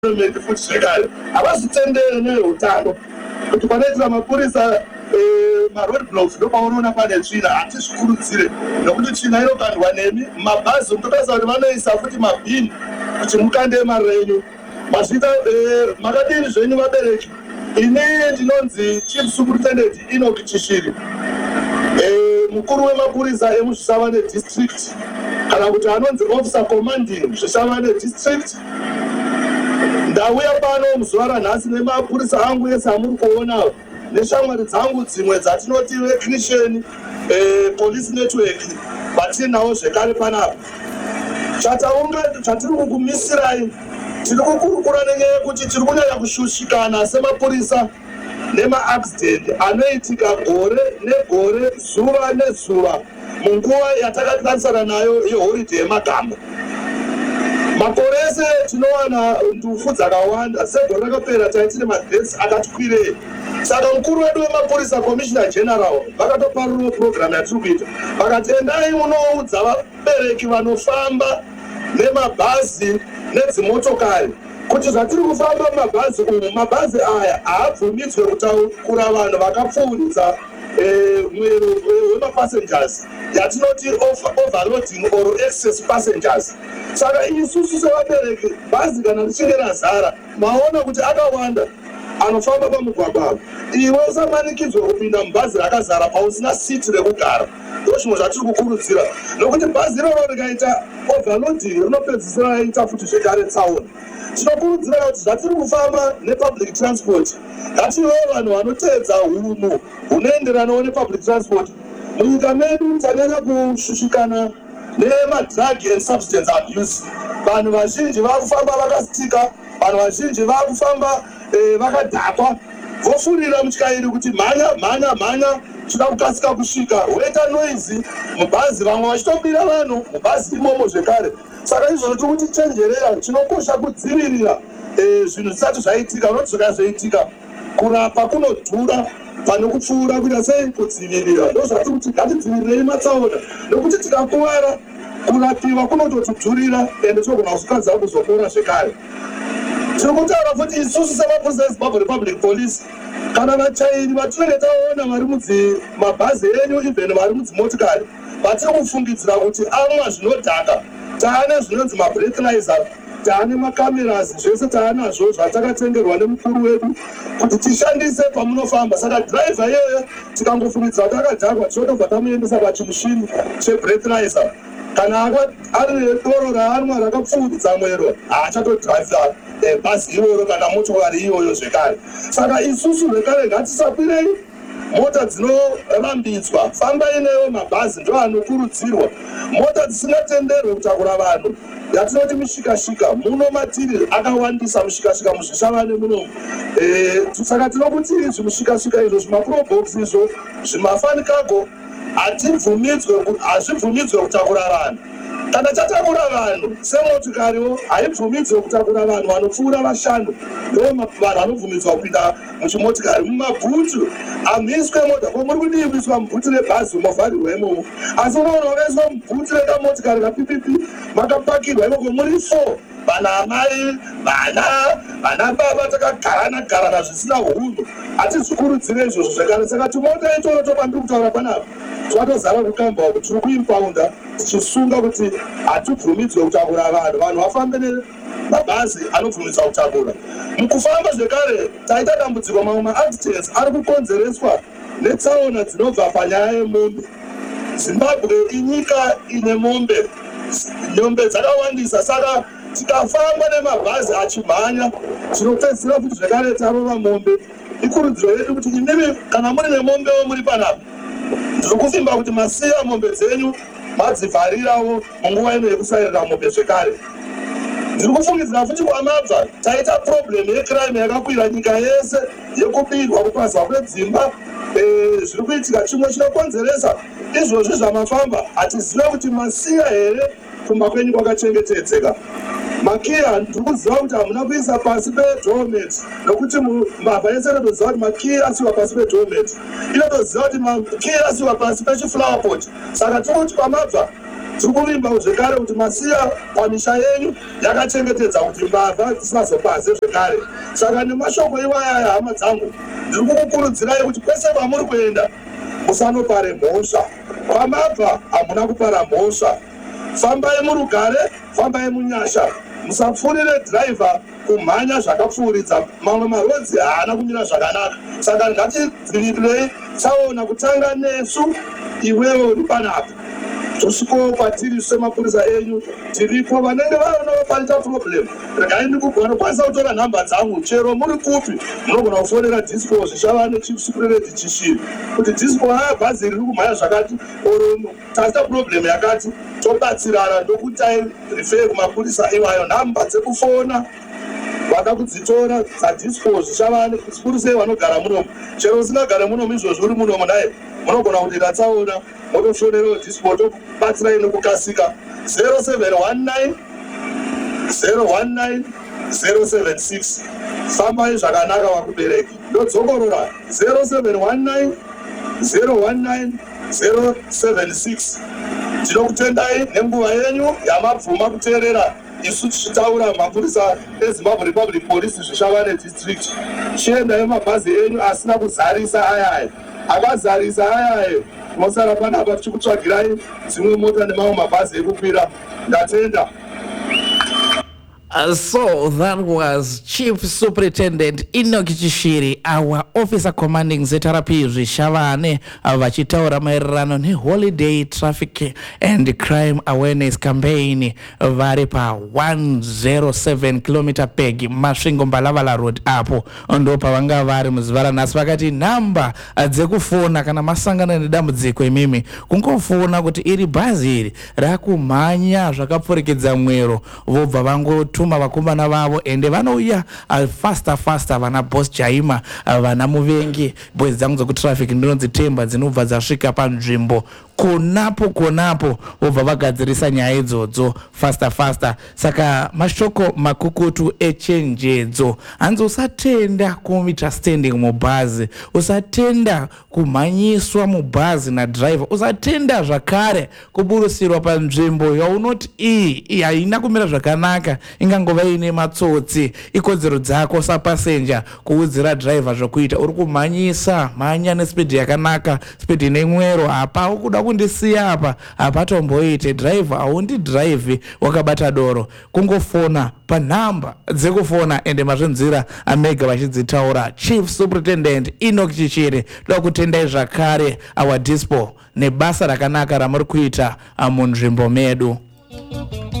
futhi zvekare havazvitenderi neveutano kuti panoitira mapurisa maroadblocks ndopaunoona pane tsvina. Hatizvikurudzire nokuti tsvina inokandwa nemi mabhazi mutotarisa kuti vanoisa futi mabhini kuti mukande mari renyu. Mazvita makadini zvenyu vabereki? Ini ndinonzi Chief Superintendent Enoch Chishiri, mukuru wemapurisa emuzvisavane district kana kuti anonzi officer commanding zvisavane district. Ndauya pano muzuva ranhasi nemapurisa angu ese amuri kuona neshamwari dzangu dzimwe dzatinoti recognition police network vatinawo zvekare panapa. Chatiri kukumisirai tiri kukurukura nenyaya yekuti tiri kunyanya kushushikana semapurisa nemaaccident anoitika gore negore zuva nezuva munguva yatakatarisana nayo yeholiday yemagamba. Makore ese tinowana ndufu dzakawanda. Segore rakapera taitine madeaths akati kwirei. Saka mukuru wedu wemapurisa commissioner general vakatoparura program yatiri kuita vakati endai munoudza vabereki vanofamba nemabhazi nedzimotokari kuti zvatiri kufamba mumabhazi umu, mabhazi aya haabvumidzwe kutakura vanhu vakapfuuridza mwero wemapassengers yatinoti overloading or excess passengers. Saka isusu sevabereki bhazi kana richinge razara maona kuti akawanda anofamba pamugwagwa, iwe usamanikidzwa kupinda mubhazi rakazara pausina siti rekugara. Ndozvimwe zvatiri kukurudzira nokuti bhazi iroro rikaita overloading rinopedzisira raita futi zvekare tsaona. Tinokurudzira kuti zvatiri kufamba nepublic transport ngativewo vanhu vanoteedza hunhu hunoenderanawo nepublic transport. Munyika medu tanyanya kushushikana nemadrug and substance abuse. Vanhu vazhinji vakufamba vakasitika, vanhu vazhinji vakufamba vakadhakwa, vofurira mutyairi kuti mhanya tinoda kukasika kusvika, woita noise mubhazi, vamwe vachitobira vanhu mubhazi imomo zvekare. Saka izvozvo tiri kuti chenjerera, tinokosha kudzivirira zvinhu zvisati zvaitika. Noti zvakazvoitika kurapa kunodhura pane kupfuura kuita sei kudzivirira. Ndozvatiri kuti ngatidzivirirei matsaona nokuti tikakuvara kurapiwa kunototidhurira ende tinogona kusvikadza kuzopora zvekare. Tiri kutaura futi isusu semapurisa eZimbabwe Republic Police kana vachairi vatinenge taona vari mumabhazi enyu even vari mudzimotokari vatiri kufungidzira kuti amwa zvinodhaka, taane zvinonzi mabreathalyzer, taane makameras, zvese taanazvo zvatakatengerwa nemukuru wedu kuti tishandise pamunofamba. Saka dhiraivha iyoyo tikangofungidzira kuti akadhakwa tinotobva tamuendesa pachimushini chebreathalyzer. Kana ari nedoro raanwa rakapfuudza mwero haachatodhiraivha bhazi iroro kana motokari iyoyo zvekare. Saka isusu zvekare ngatisakwirei mota dzinorambidzwa, fambai newo mabhazi ndo anokurudzirwa. Mota dzisingatenderwe kutakura vanhu yatinoti mishikashika, muno matiri akawandisa mishikashika muzvishavane munomu. Saka tinokuti zvimushikashika izvo, zvimaprobox izvo, zvimafanikago hazvibvumidzwe kutakura vanhu. Kana tatakura vanhu semotokariwo haibvumidzwe kutakura vanhu vanopfuura vashanu, ndo vanhu vanobvumidzwa kupinda muchimotokari. Mumabhutu amhiswe mota, ko muri kudii kuiswa mubhutu rebhazi movharirwa imomo, asi unoona wakaiswa mubhutu rekamotokari kapipipi makapakirwa imoko muri 4, vana amai, vana baba, takagara zvisina hunhu. Hatizvikurudzire izvozvo zvekare. Saka timota itoro topandiri kutaura panapa twatozara kukamba kuti tiri kuimpounda tichisunga kuti hatibvumidzwe kutakura vanhu vafambe nemabhazi anobvumidzwa kutakura. Mukufamba zvekare taita dambudziko, mamwe maaccidents ari kukonzereswa netsaona dzinobva panyaya yemombe. Zimbabwe inyika ine mombe dzakawandisa, saka tikafamba nemabhazi achimhanya tinopedzisira kuti zvekare tarova mombe. Ikurudziro yedu kuti imimi kana muri nemombewo muri panapa, ndiri kuvimba kuti masiya mombe dzenyu madzivharirawo munguva ino yekusairira mombe zvekare. Ndiri kufungidzira futi kwamabva taita problem yecrime yakakwira nyika yese yekubirwa, kupazwa kwedzimba, zviri kuitika. Chimwe chinokonzeresa izvozvi zvamafamba, hatiziva kuti masiya here kumba kwenyu kwakachengetedzeka. Makiya ndiri kuziva kuti hamuna kuisa pasi pedoormat, nokuti mbavha yese inotoziva kuti makiya asiwa pasi pedoormat, inotoziva kuti makiya asiwa pasi pechiflower pot. Saka tiri kuti kwamabva tikuvimba zvekare kuti masiya pamisha yenyu yakachengetedza kuti mbavha dzisazopaze zvekare. Saka nemashoko iwaya hama dzangu ndiri kukukurudzirai kuti kwese kwamuri kuenda musanopare mhosva. Kwamabva hamuna kupara mhosva. Fambai murugare, fambai munyasha. Musapfuurire dhiraivha kumhanya zvakapfuuridza mamwe marodzi haana kumira zvakanaka. Saka ngatidzivirirei tsaona kutanga nesu iwewe uri panapa. Tosvikawo kwatiri semapurisa enyu tiripo vanenge vaonawo paita problem. Regai ndikukwanisa kutora nhamba dzangu chero muri kupi munogona kufonera disco zvichava nechisukurereti chishiri kuti disco bhazi riri kumhanya zvakati oro taita problem yakati tobatsirana ndokutai refer kumapurisa iwayo nhamba dzekufona vakakudzitora dzadisco zvichava zvikuru vanogara munomu chero usingagara munomu izvozvo uri munomu naye munogona kuita tsaona motofonerawo disco tobatsirai nokukasika 0719 019 076. Fambai zvakanaka vakubereki. Ndodzokorora 0719 019 076. Tinokutendai nenguva yenyu yamabvuma kuteerera isu tichitaura mapurisa eZimbabwe Republic Police zvishavane district. Chiendai mabhazi enyu asina kuzarisa ayayo. Akazarisa ayayo mosara panapa tichikutsvagirai dzimwe mota nemamwe mabhazi ekukwira. Ndatenda. So that was Chief Superintendent Enoch Chishiri, our officer commanding ZRP Zvishavane, vachitaura maererano neHoliday Traffic and Crime Awareness Campaign vari pa 107 km peg Masvingo Mbalavala Road apo ndo pavanga vari muzuva ranhasi. Vakati nhamba dzekufona kana masangana nedambudziko imimi kungofona kuti iri bhazi iri rakumhanya zvakapfurekedza mwero vobva vangotuma vakomana vavo ende vanouya faster vana boss Jaima vana muvengi boys dzangu dzokutraffic ndinondzitemba dzinobva dzasvika panzvimbo konapo vobva vagadzirisa nyaya idzodzo faster. Saka mashoko makukutu echenjedzo hanzi usatenda kuita standing mubhazi, usatenda kumhanyiswa mubhazi nadriver, usatenda zvakare kuburusirwa panzvimbo yaunoti iyi haina kumira zvakanaka ingangova ine matsotsi. Ikodzero dzako sapasenja kuudzira driver zvokuita uri kumhanyisa, mhanya nespeed yakanaka, speed ine mwero. Hapa ukuda kundisiya apa hapatomboite. Driver haundi drive wakabata doro, kungofona panhamba dzekufona ende mazvinzira amega vachidzitaura. Chief Superintendent Enoch Chishiri, toda kutendai zvakare our dispo nebasa rakanaka ramuri kuita munzvimbo medu.